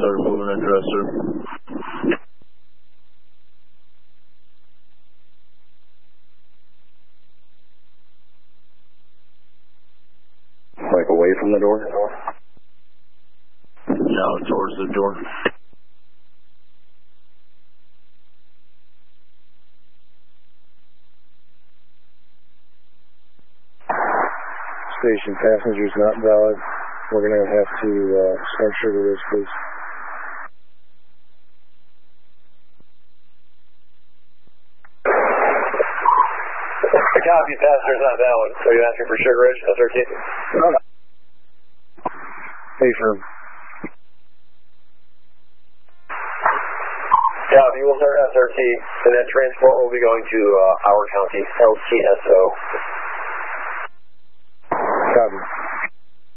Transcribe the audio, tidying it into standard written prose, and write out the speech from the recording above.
start moving that dresser. Like away from the door? Now towards the door. Station passengers not valid. We're going to have to start sugar this, please. Copy, passengers not valid. So you're asking for Sugar Ridge, SRT? Hey, firm. Copy, we'll start SRT, and then transport will be going to Howard County, LTSO.